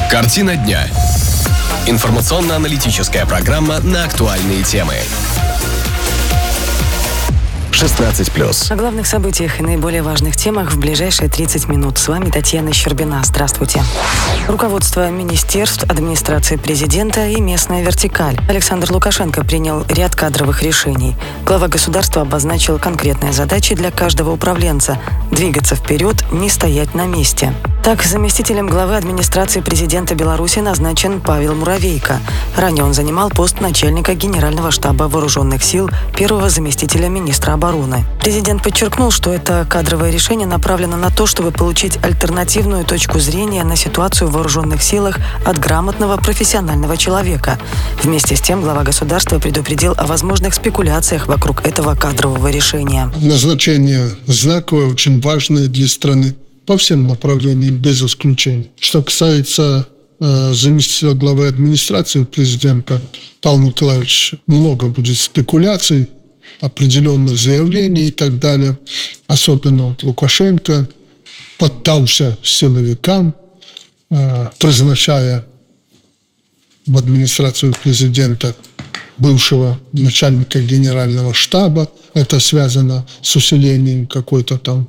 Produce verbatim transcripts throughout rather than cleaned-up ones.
Картина дня. Информационно-аналитическая программа на актуальные темы. шестнадцать плюс. О главных событиях и наиболее важных темах в ближайшие тридцать минут. С вами Татьяна Щербина. Здравствуйте. Руководство министерств, администрации президента и местная вертикаль. Александр Лукашенко принял ряд кадровых решений. Глава государства обозначил конкретные задачи для каждого управленца – двигаться вперед, не стоять на месте. Так, заместителем главы администрации президента Беларуси назначен Павел Муравейко. Ранее он занимал пост начальника Генерального штаба вооруженных сил, первого заместителя министра обороны. Президент подчеркнул, что это кадровое решение направлено на то, чтобы получить альтернативную точку зрения на ситуацию в вооруженных силах от грамотного профессионального человека. Вместе с тем глава государства предупредил о возможных спекуляциях вокруг этого кадрового решения. Назначение знаковое, очень важное для страны по всем направлениям, без исключения. Что касается э, заместителя главы администрации президента Павла Николаевича, много будет спекуляций, определенных заявлений и так далее. Особенно вот Лукашенко поддался силовикам, э, призначая в администрацию президента бывшего начальника генерального штаба. Это связано с усилением какой-то там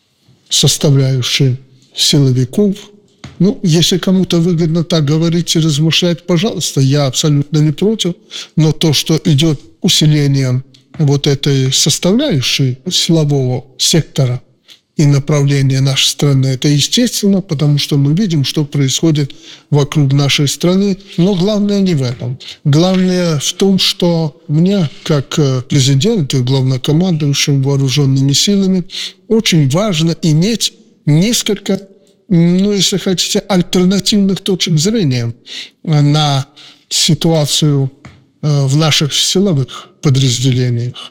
составляющей силовиков. Ну, если кому-то выгодно так говорить и размышлять, пожалуйста, я абсолютно не против. Но то, что идет усилением вот этой составляющей силового сектора и направления нашей страны, это естественно, потому что мы видим, что происходит вокруг нашей страны. Но главное не в этом. Главное в том, что мне, как президенту и главнокомандующему вооруженными силами, очень важно иметь несколько, ну, если хотите, альтернативных точек зрения на ситуацию в наших силовых подразделениях.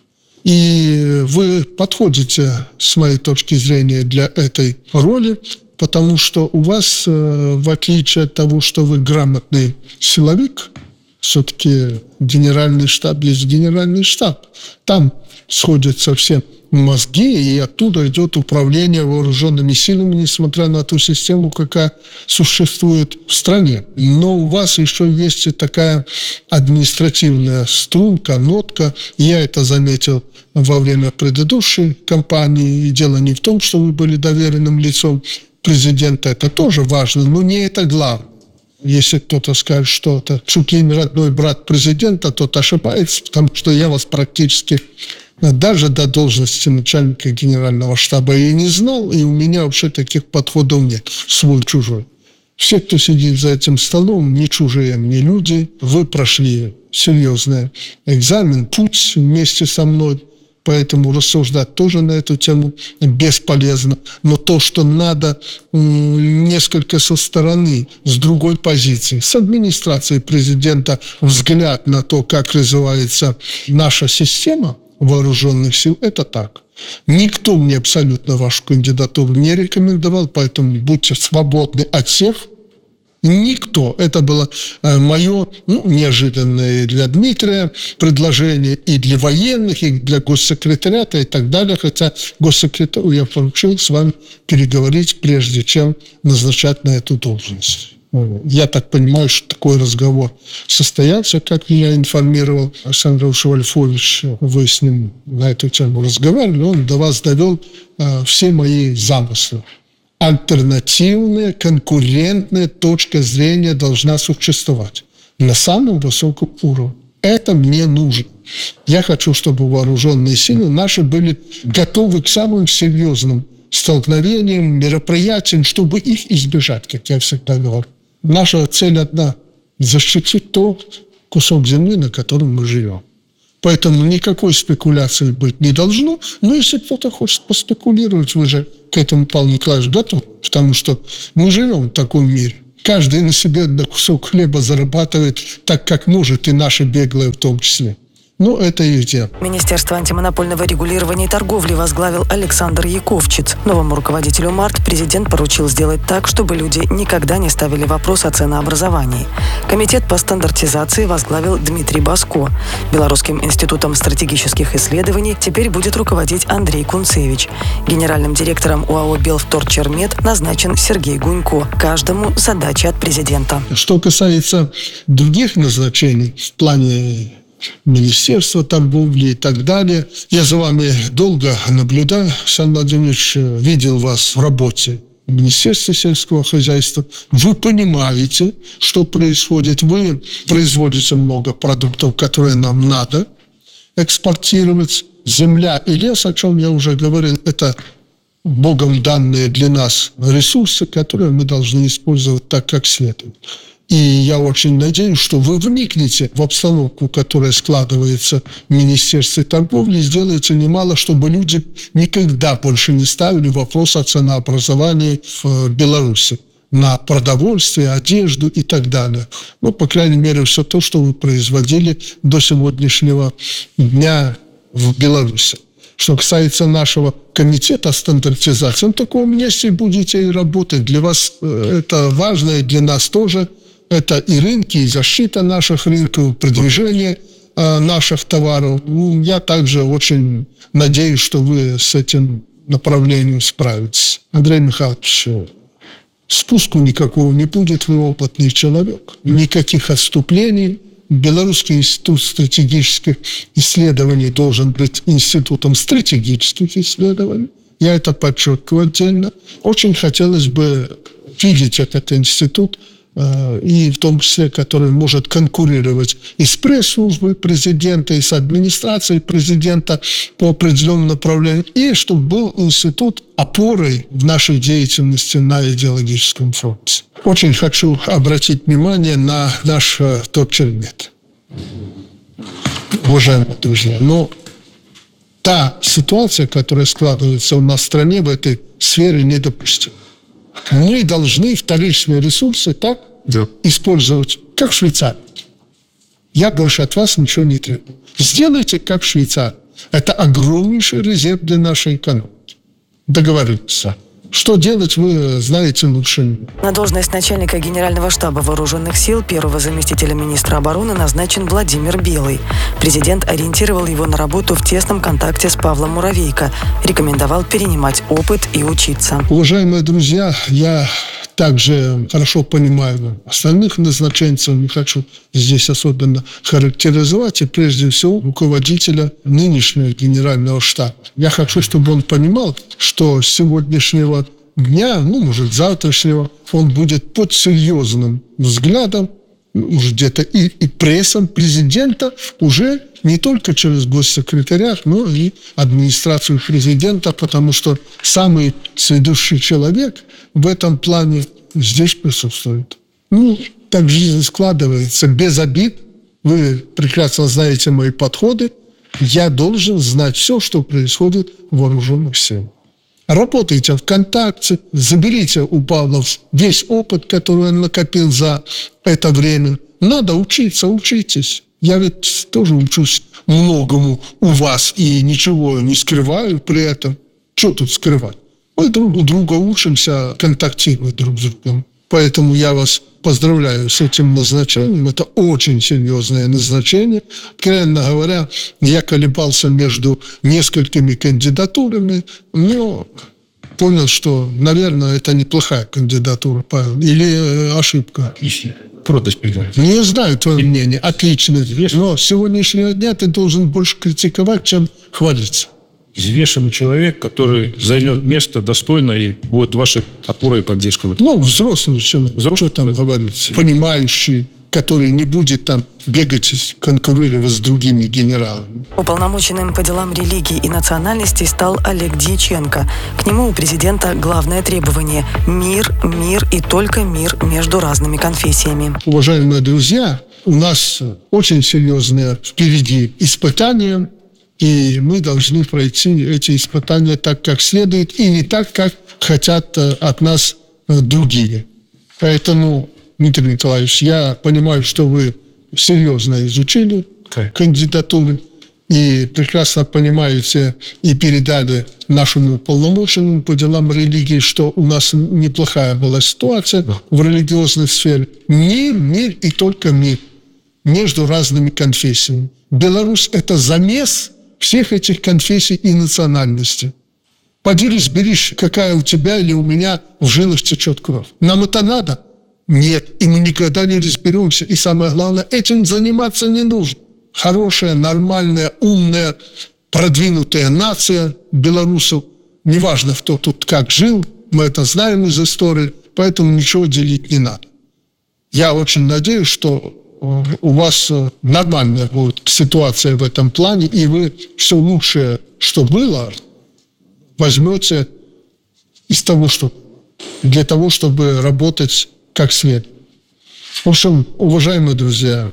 И вы подходите, с моей точки зрения, для этой роли, потому что у вас, в отличие от того, что вы грамотный силовик, все-таки генеральный штаб есть генеральный штаб. Там сходятся все мозги, и оттуда идет управление вооруженными силами, несмотря на ту систему, какая существует в стране. Но у вас еще есть и такая административная струнка, нотка. Я это заметил во время предыдущей кампании. И дело не в том, что вы были доверенным лицом президента. Это тоже важно, но не это главное. Если кто-то скажет, что это чуть ли не родной брат президента, тот ошибается, потому что я вас практически даже до должности начальника генерального штаба и не знал, и у меня вообще таких подходов нет, свой-чужой. Все, кто сидит за этим столом, не чужие мне люди. Вы прошли серьезный экзамен, путь вместе со мной. Поэтому рассуждать тоже на эту тему бесполезно. Но то, что надо несколько со стороны, с другой позиции, с администрацией президента, взгляд на то, как развивается наша система вооруженных сил, это так. Никто мне абсолютно вашу кандидатуру не рекомендовал, поэтому будьте свободны от всех. Никто. Это было э, мое, ну, неожиданное для Дмитрия предложение и для военных, и для госсекретариата и так далее. Хотя госсекретарю я поручил с вами переговорить, прежде чем назначать на эту должность. Я так понимаю, что такой разговор состоялся, как меня информировал Александр Вольфович. Вы с ним на эту тему разговаривали, он до вас довел э, все мои замыслы. Альтернативная, конкурентная точка зрения должна существовать на самом высоком уровне. Это мне нужно. Я хочу, чтобы вооруженные силы наши были готовы к самым серьезным столкновениям, мероприятиям, чтобы их избежать, как я всегда говорю. Наша цель одна – защитить тот кусок земли, на котором мы живем. Поэтому никакой спекуляции быть не должно. Но если кто-то хочет поспекулировать, вы же к этому, Павел Николаевич, готов. Потому что мы живем в таком мире. Каждый на себе на кусок хлеба зарабатывает так, как может, и наши беглые в том числе. Ну, это их дело. Министерство антимонопольного регулирования и торговли возглавил Александр Яковчиц. Новому руководителю МАРТ президент поручил сделать так, чтобы люди никогда не ставили вопрос о ценообразовании. Комитет по стандартизации возглавил Дмитрий Баско. Белорусским институтом стратегических исследований теперь будет руководить Андрей Кунцевич. Генеральным директором ОАО «Белвторчермет» назначен Сергей Гунько. Каждому задача от президента. Что касается других назначений в плане Министерства торговли и так далее. Я за вами долго наблюдаю. Александр Владимирович, видел вас в работе в Министерстве сельского хозяйства. Вы понимаете, что происходит. Вы производите много продуктов, которые нам надо экспортировать. Земля и лес, о чем я уже говорил, это Богом данные для нас ресурсы, которые мы должны использовать так, как следует. И я очень надеюсь, что вы вникнете в обстановку, которая складывается в Министерстве торговли, и сделаете немало, чтобы люди никогда больше не ставили вопрос о ценообразовании в Беларуси на продовольствие, одежду и так далее. Ну, по крайней мере, все то, что вы производили до сегодняшнего дня в Беларуси. Что касается нашего комитета стандартизации, в таком месте будете и работать. Для вас это важно, и для нас тоже. Это и рынки, и защита наших рынков, продвижение э, наших товаров. Ну, я также очень надеюсь, что вы с этим направлением справитесь. Андрей Михайлович, спуску никакого не будет, вы опытный человек. Никаких отступлений. Белорусский институт стратегических исследований должен быть институтом стратегических исследований. Я это подчеркиваю отдельно. Очень хотелось бы видеть этот институт, и в том числе, который может конкурировать и с пресс-службой президента, и с администрацией президента по определенному направлению, и чтобы был институт опорой в нашей деятельности на идеологическом фронте. Очень хочу обратить внимание на наш торчермет. Уважаемые друзья, но та ситуация, которая складывается у нас в стране в этой сфере, недопустима. Мы должны вторичные ресурсы так да. использовать, как в Швейцарии. Я больше от вас ничего не требую. Сделайте, как в Швейцарии. Это огромнейший резерв для нашей экономики. Договорились. Что делать, вы знаете лучше меня. На должность начальника Генерального штаба Вооруженных сил первого заместителя министра обороны назначен Владимир Белый. Президент ориентировал его на работу в тесном контакте с Павлом Муравейко. Рекомендовал перенимать опыт и учиться. Уважаемые друзья, я также хорошо понимаю остальных назначенцев, не хочу здесь особенно характеризовать, и прежде всего руководителя нынешнего Генерального штаба. Я хочу, чтобы он понимал, что с сегодняшнего дня, ну, может, завтрашнего, он будет под серьезным взглядом, может, где-то и, и прессом президента уже не только через госсекретаря, но и администрацию президента, потому что самый сведущий человек в этом плане здесь присутствует. Ну, так жизнь складывается, без обид. Вы прекрасно знаете мои подходы. Я должен знать все, что происходит в вооруженных силах. Работайте в контакте, заберите у Павла весь опыт, который он накопил за это время. Надо учиться, учитесь. Я ведь тоже учусь многому у вас и ничего не скрываю при этом. Что тут скрывать? Мы друг у друга учимся контактировать друг с другом. Поэтому я вас поздравляю с этим назначением. Это очень серьезное назначение. Откровенно говоря, я колебался между несколькими кандидатурами, но понял, что, наверное, это неплохая кандидатура, Павел. Или ошибка? Не знаю твое мнение. Отлично. Но с сегодняшнего дня ты должен больше критиковать, чем хвалиться. Взвешенный человек, который займет место достойно и будет вашей опорой и поддержкой. Ну, взрослый человек, взрослый, что там говорится, понимающий, который не будет там бегать, конкурировать с другими генералами. Уполномоченным по делам религии и национальностей стал Олег Дьяченко. К нему у президента главное требование – мир, мир и только мир между разными конфессиями. Уважаемые друзья, у нас очень серьезные впереди испытания, и мы должны пройти эти испытания так, как следует, и не так, как хотят от нас другие. Поэтому, Дмитрий Николаевич, я понимаю, что вы серьезно изучили кандидатуры. И прекрасно понимаете, и передали нашему полномоченному по делам религии, что у нас неплохая была ситуация в религиозной сфере. Мир, мир и только мир между разными конфессиями. Беларусь – это замес всех этих конфессий и национальностей. Поди разберись, какая у тебя или у меня в жилах течет кровь. Нам это надо? Нет. И мы никогда не разберемся. И самое главное, этим заниматься не нужно. Хорошая, нормальная, умная, продвинутая нация белорусов. Неважно, кто тут как жил, мы это знаем из истории, поэтому ничего делить не надо. Я очень надеюсь, что у вас нормальная будет ситуация в этом плане, и вы все лучшее, что было, возьмете из того, что для того, чтобы работать как следует. В общем, уважаемые друзья,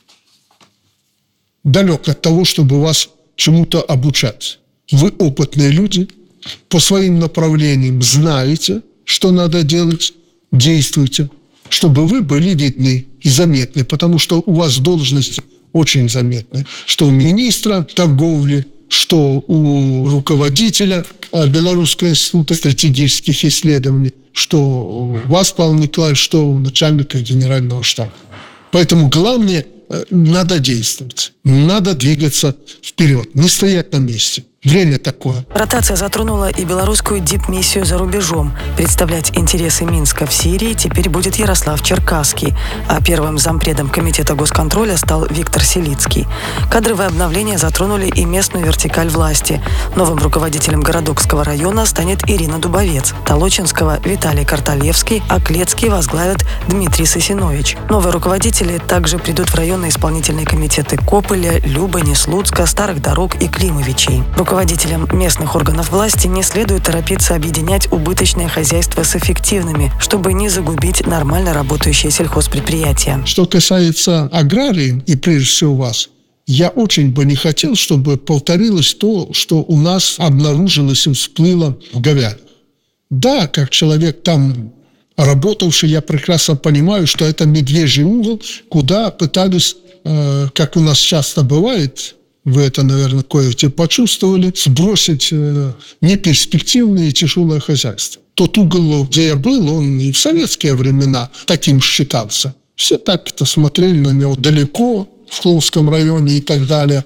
далек от того, чтобы вас чему-то обучать. Вы опытные люди, по своим направлениям знаете, что надо делать, действуйте, чтобы вы были видны и заметны, потому что у вас должности очень заметны, что у министра торговли, что у руководителя Белорусского института стратегических исследований, что у вас, Павел Николаевич, что у начальника генерального штаба. Поэтому главное, надо действовать, надо двигаться вперед, не стоять на месте. Время такое. Ротация затронула и белорусскую дипмиссию за рубежом. Представлять интересы Минска в Сирии теперь будет Ярослав Черкасский, а первым зампредом Комитета госконтроля стал Виктор Селицкий. Кадровые обновления затронули и местную вертикаль власти. Новым руководителем Городокского района станет Ирина Дубовец, Толочинского – Виталий Карталевский, а Клецкий возглавит Дмитрий Сосинович. Новые руководители также придут в районные исполнительные комитеты Кополя, Любани, Слуцка, Старых Дорог и Климовичей. Руководителям местных органов власти не следует торопиться объединять убыточные хозяйства с эффективными, чтобы не загубить нормально работающие сельхозпредприятия. Что касается аграрии и прежде всего вас, я очень бы не хотел, чтобы повторилось то, что у нас обнаружилось и всплыло в говядах. Да, как человек там работавший, я прекрасно понимаю, что это медвежий угол, куда пытались, э, как у нас часто бывает, вы это, наверное, кое-где почувствовали, сбросить э, неперспективное и тяжелое хозяйство. Тот угол, где я был, он и в советские времена таким считался. Все так это смотрели на него далеко, в Хловском районе и так далее.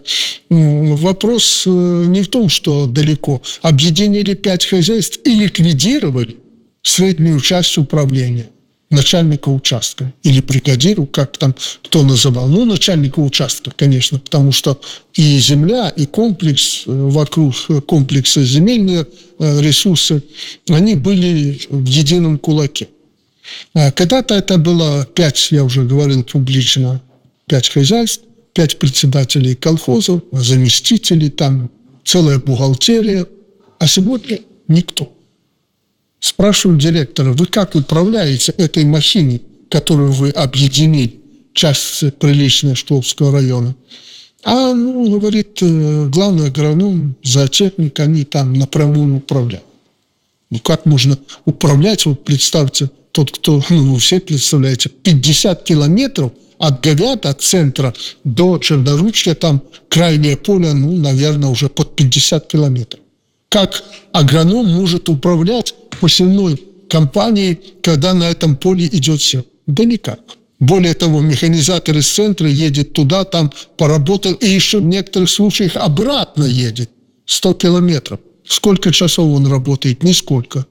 Вопрос э, не в том, что далеко. Объединили пять хозяйств и ликвидировали среднюю часть управления. Начальника участка или бригадиру, как там кто называл. Ну, начальника участка, конечно, потому что и земля, и комплекс вокруг комплекса земельные ресурсы, они были в едином кулаке. Когда-то это было пять, я уже говорил публично, пять хозяйств, пять председателей колхозов, заместителей, там целая бухгалтерия, а сегодня никто. Спрашиваю директора, вы как управляете этой махиной, которую вы объединили, часть приличная Штолбского района? А, ну, говорит, главный агроном, зоотехник, они там напрямую управляют. Ну, как можно управлять, вот представьте, тот, кто, ну, вы все представляете, пятьдесят километров от Говят, от центра до Черноручья, там крайнее поле, ну, наверное, уже под пятьдесят километров. Как агроном может управлять посевной компанией, когда на этом поле идет сев? Да никак. Более того, механизатор из центра едет туда, там поработал, и еще в некоторых случаях обратно едет. сто километров. Сколько часов он работает? Нисколько.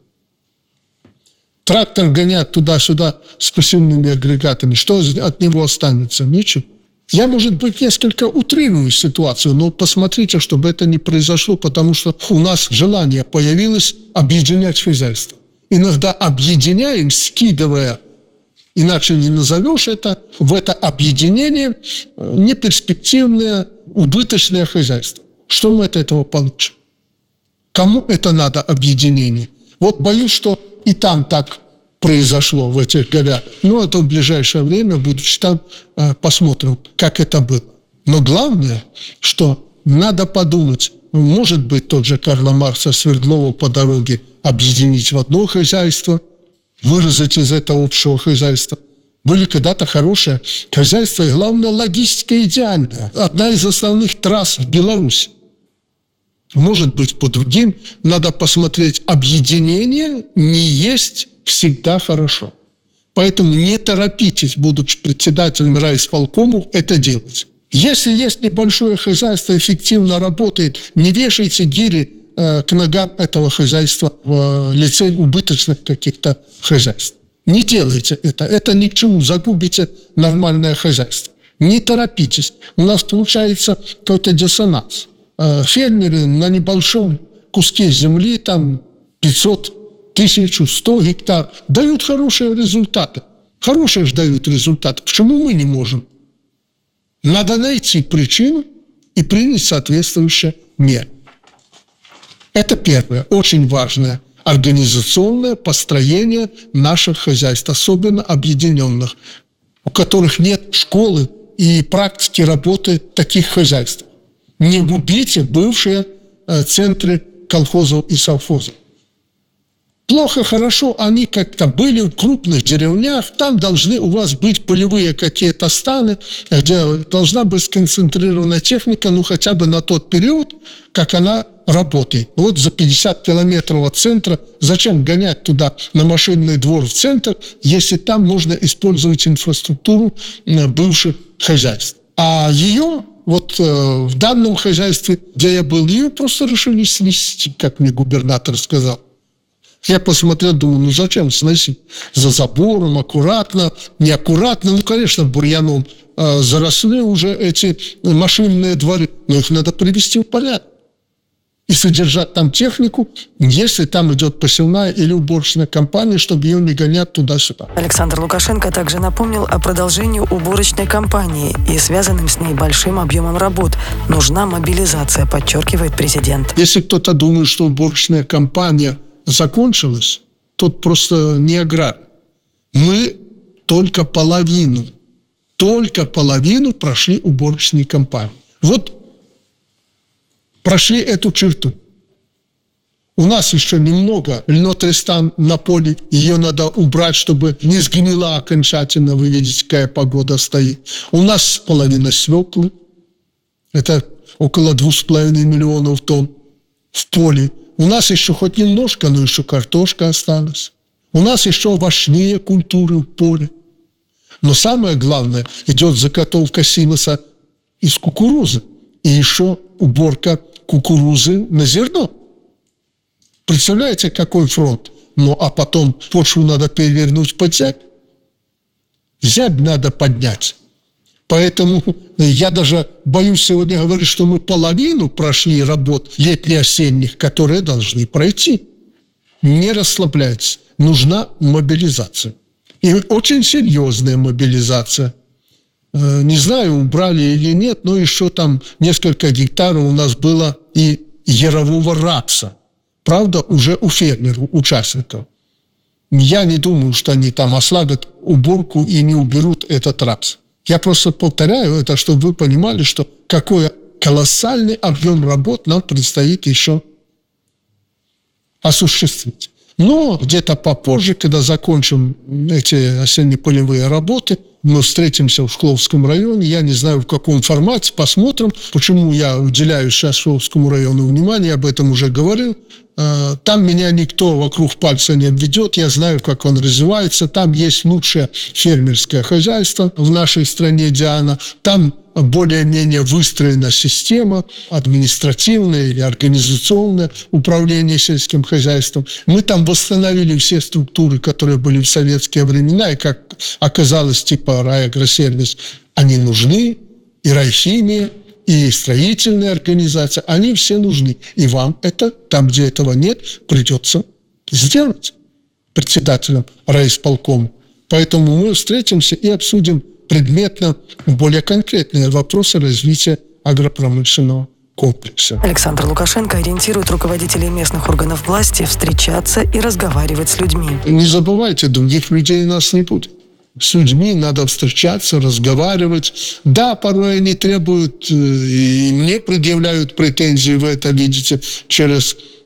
Трактор гонят туда-сюда с посевными агрегатами. Что от него останется? Ничего. Я, может быть, несколько утрирую ситуацию, но посмотрите, чтобы это не произошло, потому что у нас желание появилось объединять хозяйство. Иногда объединяем, скидывая, иначе не назовешь это, в это объединение неперспективное, убыточное хозяйство. Что мы от этого получим? Кому это надо объединение? Вот боюсь, что и там так произошло в этих годах. Но это в ближайшее время, будучи там, посмотрим, как это было. Но главное, что надо подумать, может быть, тот же Карла Маркса Свердлова по дороге объединить в одно хозяйство, вырезать из этого общего хозяйства Были когда-то хорошие хозяйства, и главное, логистика идеальная. Одна из основных трасс в Беларуси. Может быть, по другим надо посмотреть. Объединение не есть всегда хорошо. Поэтому не торопитесь, будучи председателем райисполкома, это делать. Если есть небольшое хозяйство, эффективно работает, не вешайте гири э, к ногам этого хозяйства в лице убыточных каких-то хозяйств. Не делайте это. Это ни к чему. Загубите нормальное хозяйство. Не торопитесь. У нас получается какой-то диссонанс. Э, фермеры на небольшом куске земли, там пятьсот, тысячу, сто гектар, дают хорошие результаты. Хорошие же дают результаты. Почему мы не можем? Надо найти причину и принять соответствующие меры. Это первое, очень важное. Организационное построение наших хозяйств, особенно объединенных, у которых нет школы и практики работы таких хозяйств. Не губите бывшие э, центры колхозов и совхозов. Плохо, хорошо, они как-то были в крупных деревнях, там должны у вас быть полевые какие-то станы, где должна быть сконцентрирована техника, ну хотя бы на тот период, как она работает. Вот за пятьдесят километров от центра, зачем гонять туда на машинный двор в центр, если там можно использовать инфраструктуру бывших хозяйств. А ее, вот э, в данном хозяйстве, где я был, ее просто решили снести, как мне губернатор сказал. Я посмотрел, думаю, ну зачем сносить? За забором, аккуратно, неаккуратно. Ну, конечно, бурьяном э, заросли уже эти машинные дворы, но их надо привести в порядок. И содержать там технику, если там идет посевная или уборочная кампания, чтобы ее не гонять туда-сюда. Александр Лукашенко также напомнил о продолжении уборочной кампании и связанным с ней большим объемом работ. Нужна мобилизация, подчеркивает президент. Если кто-то думает, что уборочная кампания закончилась, тот просто не аграр. Мы только половину, только половину прошли уборочные кампании. Вот прошли эту черту. У нас еще немного льнотристан на поле, ее надо убрать, чтобы не сгнила окончательно. Вы видите, какая погода стоит. У нас половина свеклы, это около двух с половиной миллионов тонн в поле. У нас еще хоть немножко, но еще картошка осталась. У нас еще овощные культуры в поле. Но самое главное, идет заготовка силоса из кукурузы. И еще уборка кукурузы на зерно. Представляете, какой фронт? Ну, а потом почву надо перевернуть под зябь. Зябь надо поднять. Поэтому я даже боюсь сегодня говорить, что мы половину прошли работ летне-осенних, которые должны пройти. Не расслабляйтесь. Нужна мобилизация. И очень серьезная мобилизация. Не знаю, убрали или нет, но еще там несколько гектаров у нас было и ярового рапса. Правда, уже у фермеров, участников. Я не думаю, что они там осладят уборку и не уберут этот рапс. Я просто повторяю это, чтобы вы понимали, что какой колоссальный объем работ нам предстоит еще осуществить. Но где-то попозже, когда закончим эти осенне-полевые работы, мы встретимся в Шкловском районе. Я не знаю, в каком формате, посмотрим. Почему я уделяю сейчас Шкловскому району внимание, об этом уже говорил. Там меня никто вокруг пальца не обведет. Я знаю, как он развивается. Там есть лучшее фермерское хозяйство в нашей стране, Диана. Там более-менее выстроена система административная или организационное управление сельским хозяйством. Мы там восстановили все структуры, которые были в советские времена, и, как оказалось, типа райагросервис, они нужны, и райхимия, и строительная организация, они все нужны. И вам это, там, где этого нет, придется сделать председателем райисполкома. Поэтому мы встретимся и обсудим предметно более конкретные вопросы развития агропромышленного комплекса. Александр Лукашенко ориентирует руководителей местных органов власти встречаться и разговаривать с людьми. Не забывайте, других людей у нас не будет. С людьми надо встречаться, разговаривать. Да, порой они требуют и мне предъявляют претензии, вы это видите, через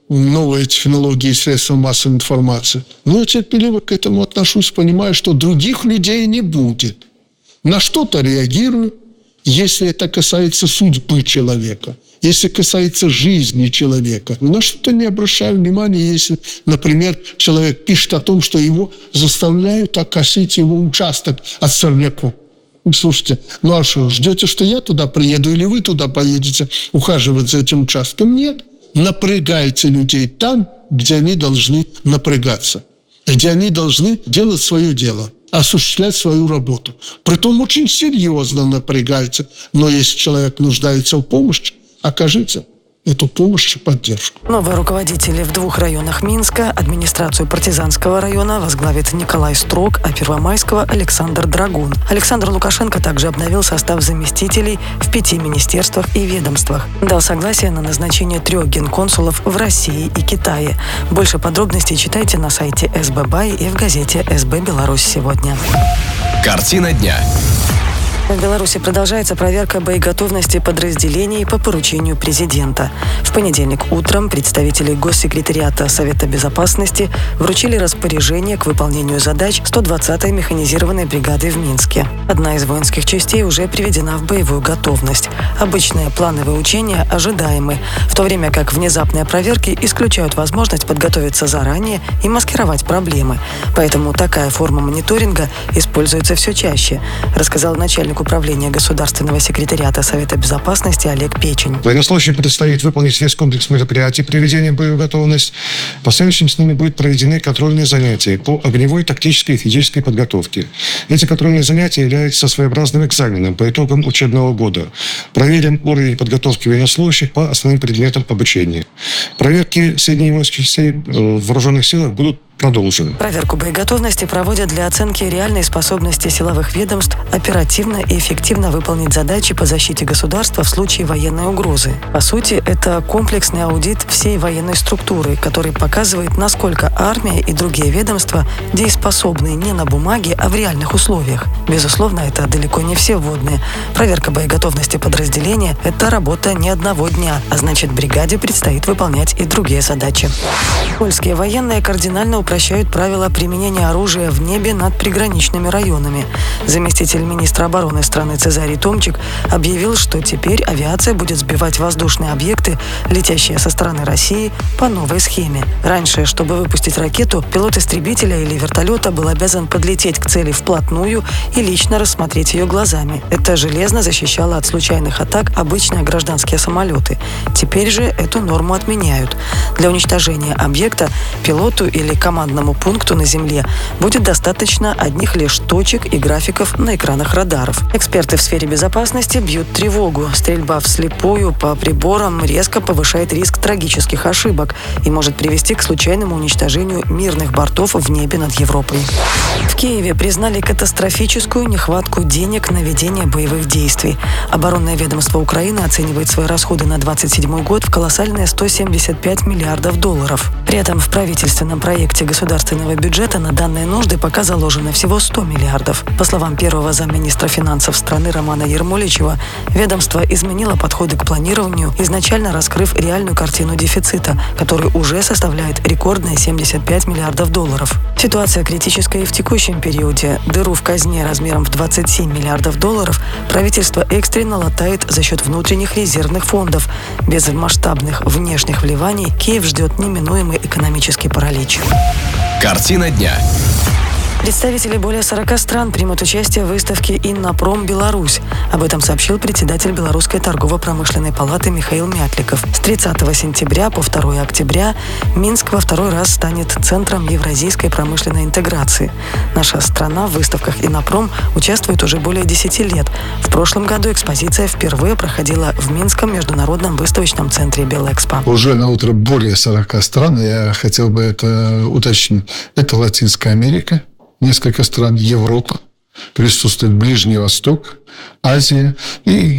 новые технологии и средства массовой информации. Но я терпеливо к этому отношусь, понимаю, что других людей не будет. На что-то реагирую, если это касается судьбы человека, если касается жизни человека. На что-то не обращаю внимания, если, например, человек пишет о том, что его заставляют окосить его участок от сорняков. Слушайте, ну а что, ждете, что я туда приеду или вы туда поедете ухаживать за этим участком? Нет. Напрягайте людей там, где они должны напрягаться, где они должны делать свое дело, осуществлять свою работу. Притом очень серьезно напрягайте, но если человек нуждается в помощи, окажите эту помощь и поддержку. Новые руководители в двух районах Минска. Администрацию Партизанского района возглавит Николай Строк, а Первомайского – Александр Драгун. Александр Лукашенко также обновил состав заместителей в пяти министерствах и ведомствах. Дал согласие на назначение трех генконсулов в России и Китае. Больше подробностей читайте на сайте эс бэ бай и в газете эс бэ Беларусь сегодня. Картина дня. В Беларуси продолжается проверка боеготовности подразделений по поручению президента. В понедельник утром представители Госсекретариата Совета Безопасности вручили распоряжение к выполнению задач сто двадцатой механизированной бригады в Минске. Одна из воинских частей уже приведена в боевую готовность. Обычные плановые учения ожидаемы, в то время как внезапные проверки исключают возможность подготовиться заранее и маскировать проблемы. Поэтому такая форма мониторинга используется все чаще, рассказал начальник управления Государственного секретариата Совета Безопасности Олег Печень. Военнослужащим предстоит выполнить весь комплекс мероприятий приведения в боевую готовность. Последующим с ними будут проведены контрольные занятия по огневой, тактической и физической подготовке. Эти контрольные занятия являются своеобразным экзаменом по итогам учебного года. Проверим уровень подготовки военнослужащих по основным предметам обучения. Проверки средней воинских частей в вооруженных силах будут продолжены. Проверку боеготовности проводят для оценки реальной способности силовых ведомств оперативно и эффективно выполнить задачи по защите государства в случае военной угрозы. По сути, это комплексный аудит всей военной структуры, который показывает, насколько армия и другие ведомства дееспособны не на бумаге, а в реальных условиях. Безусловно, это далеко не все вводные. Проверка боеготовности подразделения – это работа не одного дня, а значит, бригаде предстоит выполнять и другие задачи. Польские военные кардинально упрощают правила применения оружия в небе над приграничными районами. Заместитель министра обороны страны Цезарий Томчик объявил, что теперь авиация будет сбивать воздушные объекты, летящие со стороны России, по новой схеме. Раньше, чтобы выпустить ракету, пилот истребителя или вертолета был обязан подлететь к цели вплотную и лично рассмотреть ее глазами. Это железно защищало от случайных атак обычные гражданские самолеты. Теперь же эту норму отменяют. Для уничтожения объекта пилоту или командиру командному пункту на земле будет достаточно одних лишь точек и графиков на экранах радаров. Эксперты в сфере безопасности бьют тревогу. Стрельба вслепую по приборам резко повышает риск трагических ошибок и может привести к случайному уничтожению мирных бортов в небе над Европой. В Киеве признали катастрофическую нехватку денег на ведение боевых действий. Оборонное ведомство Украины оценивает свои расходы на двадцать седьмой год в колоссальные сто семьдесят пять миллиардов долларов. При этом в правительственном проекте государственного бюджета на данные нужды пока заложено всего сто миллиардов. По словам первого замминистра финансов страны Романа Ермоличева, ведомство изменило подходы к планированию, изначально раскрыв реальную картину дефицита, который уже составляет рекордные семьдесят пять миллиардов долларов. Ситуация критическая и в текущем периоде. Дыру в казне размером в двадцать семь миллиардов долларов правительство экстренно латает за счет внутренних резервных фондов. Без масштабных внешних вливаний Киев ждет неминуемый экономический паралич. Картина дня. Представители более сорока стран примут участие в выставке «Иннопром Беларусь». Об этом сообщил председатель Белорусской торгово-промышленной палаты Михаил Мятликов. С тридцатого сентября по второе октября Минск во второй раз станет центром евразийской промышленной интеграции. Наша страна в выставках «Иннопром» участвует уже более десяти лет. В прошлом году экспозиция впервые проходила в Минском международном выставочном центре Белэкспо. Уже на утро более сорока стран, я хотел бы это уточнить. Это Латинская Америка, несколько стран Европы, присутствует Ближний Восток, Азия и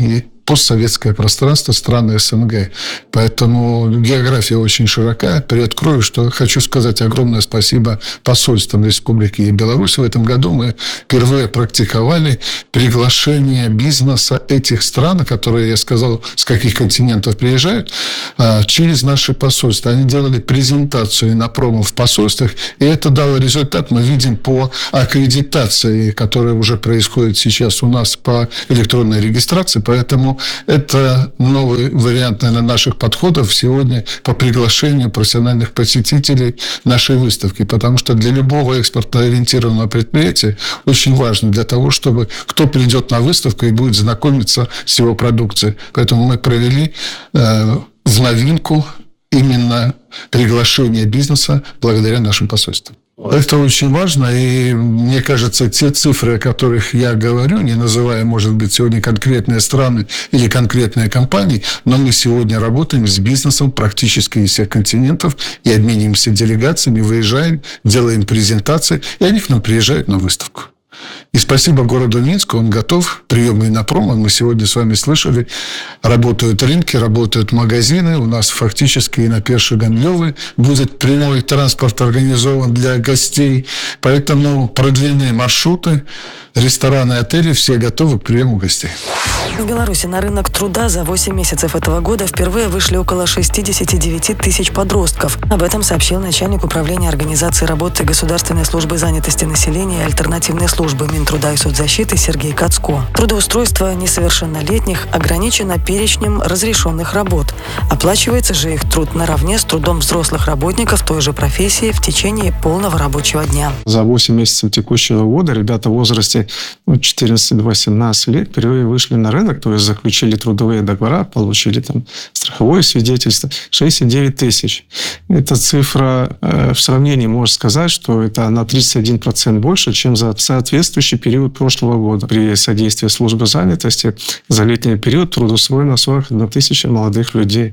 постсоветское пространство, страны СНГ. Поэтому география очень широка. Приоткрою, что хочу сказать огромное спасибо посольствам Республики Беларусь. В этом году мы впервые практиковали приглашение бизнеса этих стран, которые, я сказал, с каких континентов приезжают, через наши посольства. Они делали презентацию на промо в посольствах, и это дало результат. Мы видим по аккредитации, которая уже происходит сейчас у нас по электронной регистрации. Поэтому это новый вариант, наверное, наших подходов сегодня по приглашению профессиональных посетителей нашей выставки. Потому что для любого экспортно-ориентированного предприятия очень важно для того, чтобы кто придет на выставку и будет знакомиться с его продукцией. Поэтому мы провели э, в новинку именно приглашение бизнеса благодаря нашим посольствам. Это очень важно, и мне кажется, те цифры, о которых я говорю, не называя, может быть, сегодня конкретные страны или конкретные компании, но мы сегодня работаем с бизнесом практически из всех континентов и обмениваемся делегациями, выезжаем, делаем презентации, и они к нам приезжают на выставку. И спасибо городу Минску, он готов, приемы на промо, мы сегодня с вами слышали, работают рынки, работают магазины, у нас фактически и на Перши Ганлёвы будет прямой транспорт организован для гостей, поэтому продвинутые маршруты, рестораны, отели, все готовы к приему гостей. В Беларуси на рынок труда за восемь месяцев этого года впервые вышли около шестьдесят девять тысяч подростков. Об этом сообщил начальник управления организации работы Государственной службы занятости населения и альтернативной службы Минтруда и соцзащиты Сергей Кацко. Трудоустройство несовершеннолетних ограничено перечнем разрешенных работ. Оплачивается же их труд наравне с трудом взрослых работников той же профессии в течение полного рабочего дня. За восемь месяцев текущего года ребята в возрасте от четырнадцати до восемнадцати лет впервые вышли на рынок, то есть заключили трудовые договора, получили там страховое свидетельство, шестьдесят девять тысяч. Эта цифра э, в сравнении можно сказать, что это на тридцать один процент больше, чем за соответствующий период прошлого года. При содействии службы занятости за летний период трудоустроено сорок одна тысяча молодых людей.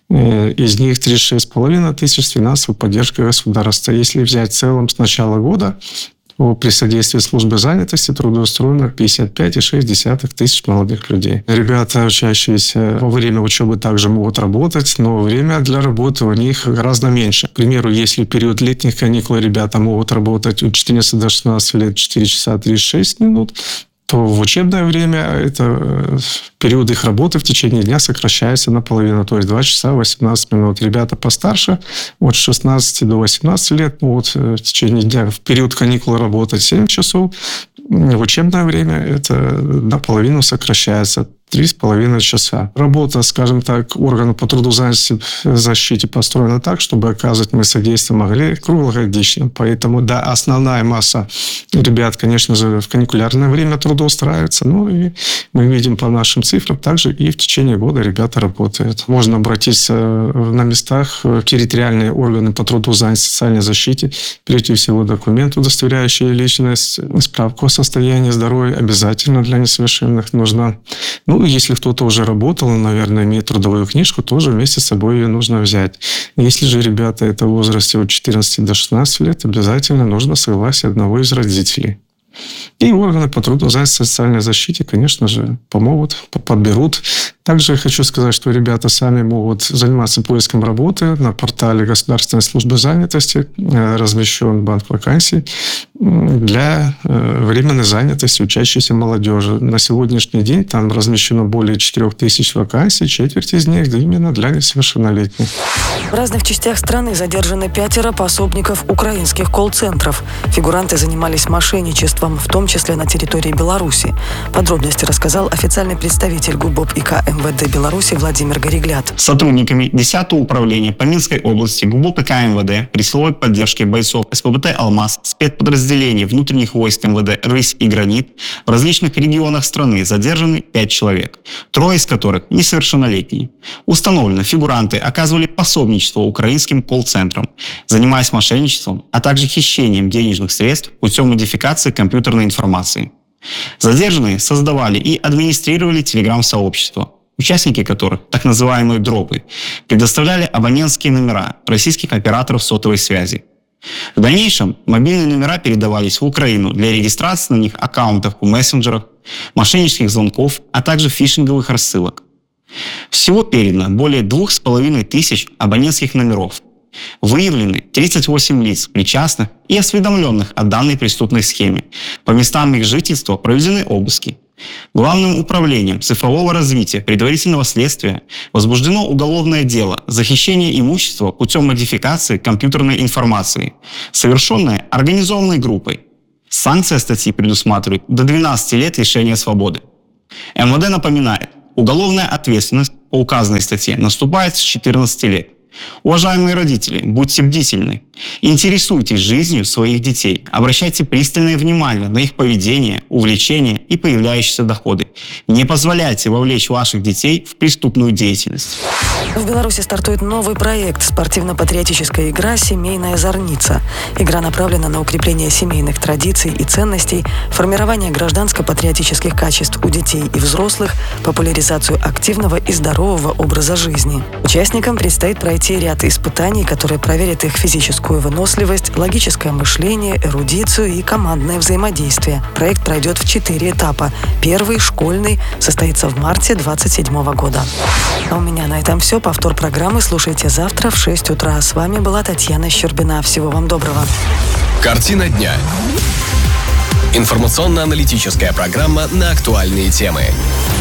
Э, из них тридцать шесть с половиной тысяч с финансовой поддержкой государства. Если взять в целом с начала года, при содействии службы занятости трудоустроено пятьдесят пять целых шесть десятых тысяч молодых людей. Ребята, учащиеся во время учебы, также могут работать, но время для работы у них гораздо меньше. К примеру, если в период летних каникул ребята могут работать от четырнадцати до шестнадцати лет четыре часа тридцать шесть минут, то в учебное время это период их работы в течение дня сокращается наполовину, то есть два часа восемнадцать минут. Ребята постарше, от шестнадцати до восемнадцати лет, могут в течение дня в период каникул работать семь часов. В учебное время это наполовину сокращается, три с половиной часа. Работа, скажем так, органов по трудозанятости защите построена так, чтобы оказывать мы содействие могли круглогодично. Поэтому, да, основная масса ребят, конечно же, в каникулярное время трудоустраивается. Ну, и мы видим по нашим цифрам, также и в течение года ребята работают. Можно обратиться на местах в территориальные органы по трудозанятости и социальной защите, прежде всего документ, удостоверяющий личность, справку о состоянии здоровья обязательно для несовершенных нужна. Ну, если кто-то уже работал, наверное, имеет трудовую книжку, тоже вместе с собой ее нужно взять. Если же ребята это в возрасте от четырнадцати до шестнадцати лет, обязательно нужно согласие одного из родителей. И органы по трудозанятости и социальной защите, конечно же, помогут, подберут. Также я хочу сказать, что ребята сами могут заниматься поиском работы. На портале Государственной службы занятости размещен банк вакансий для временной занятости учащейся молодежи. На сегодняшний день там размещено более четырех тысяч вакансий, четверть из них именно для несовершеннолетних. В разных частях страны задержаны пятеро пособников украинских колл-центров. Фигуранты занимались мошенничеством, в том числе на территории Беларуси. Подробности рассказал официальный представитель ГУБОП и К Эм В Дэ Беларуси Владимир Горегляд. Сотрудниками десятого управления по Минской области ГУБОП и К Эм В Дэ при силовой поддержке бойцов Эс Пэ Бэ Тэ «Алмаз», спецподразделений внутренних войск Эм Вэ Дэ «Рысь» и «Гранит» в различных регионах страны задержаны пять человек, трое из которых несовершеннолетние. Установлено, фигуранты оказывали пособничество украинским колл-центрам, занимаясь мошенничеством, а также хищением денежных средств путем модификации компьютерной информации. Задержанные создавали и администрировали телеграм-сообщества, участники которых, так называемые дропы, предоставляли абонентские номера российских операторов сотовой связи. В дальнейшем мобильные номера передавались в Украину для регистрации на них аккаунтов в мессенджерах, мошеннических звонков, а также фишинговых рассылок. Всего передано более двух с половиной тысяч абонентских номеров. Выявлены тридцать восемь лиц, причастных и осведомленных о данной преступной схеме. По местам их жительства проведены обыски. Главным управлением цифрового развития предварительного следствия возбуждено уголовное дело за хищение имущества путем модификации компьютерной информации, совершенное организованной группой. Санкция статьи предусматривает до двенадцати лет лишения свободы. эм вэ дэ напоминает, уголовная ответственность по указанной статье наступает с четырнадцати лет. Уважаемые родители, будьте бдительны. Интересуйтесь жизнью своих детей. Обращайте пристальное внимание на их поведение, увлечения и появляющиеся доходы. Не позволяйте вовлечь ваших детей в преступную деятельность. В Беларуси стартует новый проект спортивно-патриотическая игра «Семейная зорница». Игра направлена на укрепление семейных традиций и ценностей, формирование гражданско-патриотических качеств у детей и взрослых, популяризацию активного и здорового образа жизни. Участникам предстоит пройти ряд испытаний, которые проверят их физическую выносливость, логическое мышление, эрудицию и командное взаимодействие. Проект пройдет в четыре этапа. Первый, школьный, состоится в марте двадцать седьмого года. А у меня на этом все. Повтор программы слушайте завтра в шесть утра. С вами была Татьяна Щербина. Всего вам доброго. Картина дня. Информационно-аналитическая программа на актуальные темы.